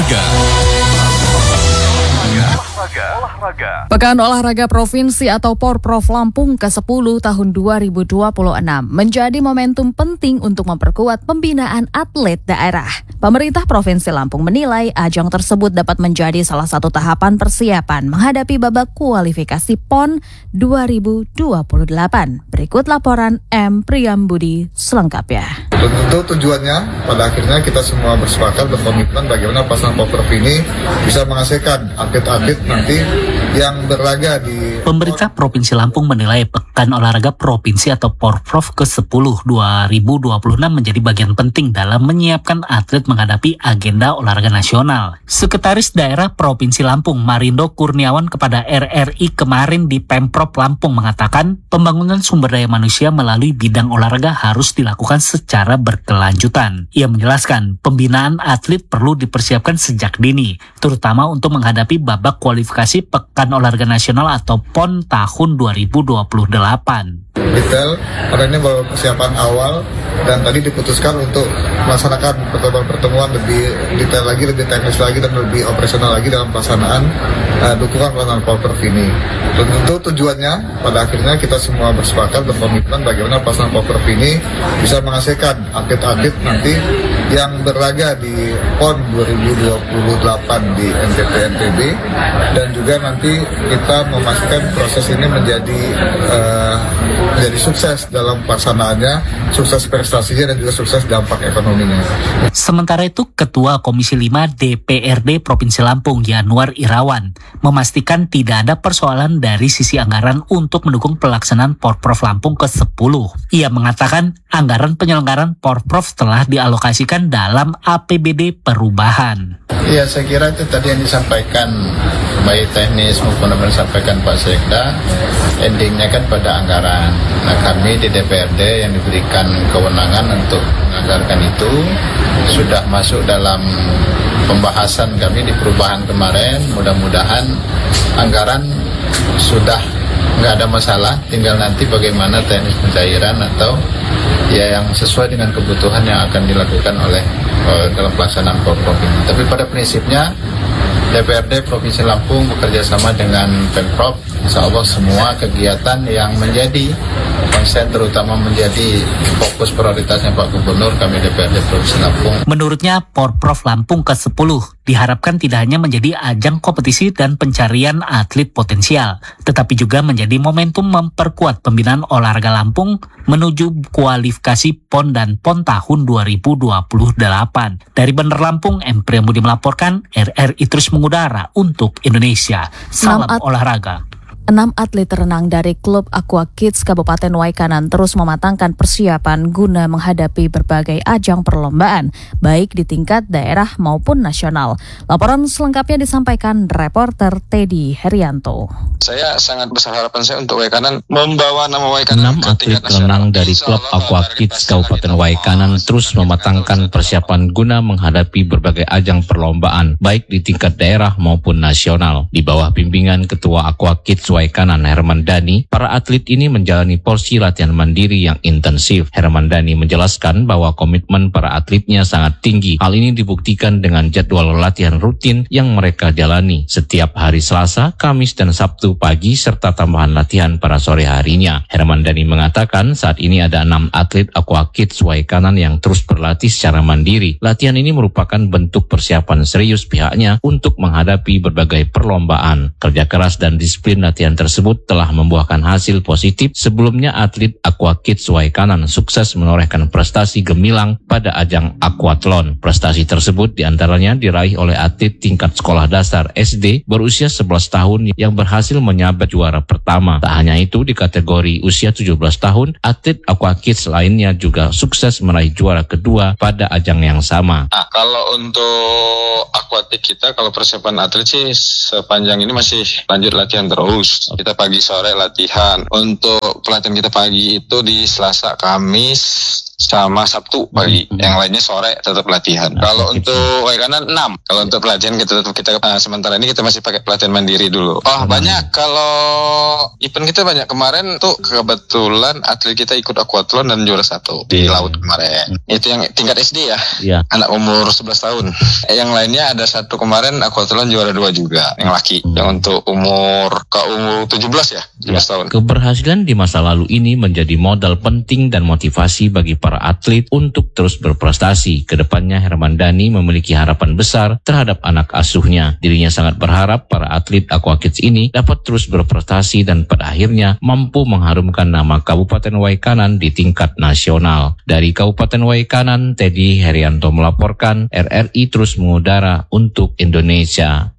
Olahraga. Pekan Olahraga Provinsi atau Porprov Lampung ke-10 tahun 2026 menjadi momentum penting untuk memperkuat pembinaan atlet daerah. Pemerintah Provinsi Lampung menilai ajang tersebut dapat menjadi salah satu tahapan persiapan menghadapi babak kualifikasi PON 2028. Berikut laporan M. Priyambudi selengkapnya. Tentu tujuannya pada akhirnya kita semua bersepakat berkomitmen bagaimana pasangan Porprov ini bisa menghasilkan atlet-atlet nanti yang berlaga di... Pemerintah Provinsi Lampung menilai Pekan Olahraga Provinsi atau Porprov ke-10 2026 menjadi bagian penting dalam menyiapkan atlet menghadapi agenda olahraga nasional. Sekretaris Daerah Provinsi Lampung Marindo Kurniawan kepada RRI kemarin di Pemprov Lampung mengatakan pembangunan sumber daya manusia melalui bidang olahraga harus dilakukan secara berkelanjutan. Ia menjelaskan pembinaan atlet perlu dipersiapkan sejak dini, terutama untuk menghadapi babak kualifikasi Pekan Olahraga Nasional atau PON tahun 2028. Detail, karena ini baru persiapan awal dan tadi diputuskan untuk melaksanakan pertemuan-pertemuan lebih detail lagi, lebih teknis lagi dan lebih operasional lagi dalam pelaksanaan dukungan pelaksanaan Porprov ini. Tentu tujuannya pada akhirnya kita semua bersepakat berkomitmen bagaimana pelaksanaan Porprov ini bisa menghasilkan atlet-atlet nanti yang berlaga di PON 2028 di NTT-NTB dan juga nanti kita memastikan proses ini menjadi sukses dalam pelaksanaannya, sukses prestasinya dan juga sukses dampak ekonominya. Sementara itu, Ketua Komisi 5 DPRD Provinsi Lampung Yanuar Irawan memastikan tidak ada persoalan dari sisi anggaran untuk mendukung pelaksanaan Porprov Lampung ke-10. Ia mengatakan anggaran penyelenggaraan Porprov telah dialokasikan dalam APBD perubahan. Ya, saya kira itu tadi yang disampaikan baik teknis maupun yang disampaikan Pak Sekda, endingnya kan pada anggaran. Nah, kami di DPRD yang diberikan kewenangan untuk menganggarkan itu sudah masuk dalam pembahasan kami di perubahan kemarin. Mudah-mudahan anggaran sudah nggak ada masalah, tinggal nanti bagaimana teknis pencairan atau ya yang sesuai dengan kebutuhan yang akan dilakukan oleh dalam pelaksanaan Porprov ini. Tapi pada prinsipnya DPRD Provinsi Lampung bekerja sama dengan Pemprov, insya Allah semua kegiatan yang menjadi konsen terutama menjadi fokus prioritasnya Pak Gubernur, kami DPRD Provinsi Lampung. Menurutnya Porprov Lampung ke-10 diharapkan tidak hanya menjadi ajang kompetisi dan pencarian atlet potensial, tetapi juga menjadi momentum memperkuat pembinaan olahraga Lampung menuju kualifikasi PON dan PON tahun 2028. Dari Bandar Lampung, M. Priyambudi melaporkan, RRI terus mengudara untuk Indonesia. Salam olahraga. 6 atlet renang dari klub Aqua Kids Kabupaten Waikanan terus mematangkan persiapan guna menghadapi berbagai ajang perlombaan, baik di tingkat daerah maupun nasional. Laporan selengkapnya disampaikan reporter Teddy Herianto. Saya sangat besar harapan saya untuk Waikanan membawa nama Waikanan 6 atlet renang dari klub Aqua Kids Kabupaten Waikanan terus mematangkan persiapan guna menghadapi berbagai ajang perlombaan, baik di tingkat daerah maupun nasional. Di bawah bimbingan Ketua Aqua Kids Waikanan Herman Dhani, para atlet ini menjalani porsi latihan mandiri yang intensif. Herman Dhani menjelaskan bahwa komitmen para atletnya sangat tinggi. Hal ini dibuktikan dengan jadwal latihan rutin yang mereka jalani setiap hari Selasa, Kamis, dan Sabtu pagi, serta tambahan latihan pada sore harinya. Herman Dhani mengatakan saat ini ada 6 atlet Aqua Kids Waikanan yang terus berlatih secara mandiri. Latihan ini merupakan bentuk persiapan serius pihaknya untuk menghadapi berbagai perlombaan. Kerja keras dan disiplin latihan tersebut telah membuahkan hasil positif. Sebelumnya atlet Aqua Kids Waikanan sukses menorehkan prestasi gemilang pada ajang aquathlon. Prestasi tersebut diantaranya diraih oleh atlet tingkat sekolah dasar SD berusia 11 tahun yang berhasil menyabet juara pertama. Tak hanya itu, di kategori usia 17 tahun, atlet Aqua Kids lainnya juga sukses meraih juara kedua pada ajang yang sama. Nah, kalau untuk akuatik kita, kalau persiapan atlet sih sepanjang ini masih lanjut latihan terus. Kita pagi sore latihan. Untuk pelatihan kita pagi itu di Selasa, Kamis, sama Sabtu pagi. Yang lainnya sore tetap latihan. Kalau untuk Waikanan 6. Kalau untuk pelatihan kita sementara ini kita masih pakai pelatihan mandiri dulu. Banyak. Kalau event kita banyak. Kemarin tuh kebetulan atlet kita ikut aquathlon dan juara 1 di laut kemarin. Itu yang tingkat SD ya. Anak umur 11 tahun. Yang lainnya ada satu kemarin aquathlon juara 2 juga. Yang laki. Yang untuk umur 17 ya. 17 tahun. Keberhasilan di masa lalu ini menjadi modal penting dan motivasi bagi para atlet untuk terus berprestasi. Kedepannya Herman Dhani memiliki harapan besar terhadap anak asuhnya. Dirinya sangat berharap para atlet Aqua Kids ini dapat terus berprestasi dan pada akhirnya mampu mengharumkan nama Kabupaten Waikanan di tingkat nasional. Dari Kabupaten Waikanan, Teddy Herianto melaporkan, RRI terus mengudara untuk Indonesia.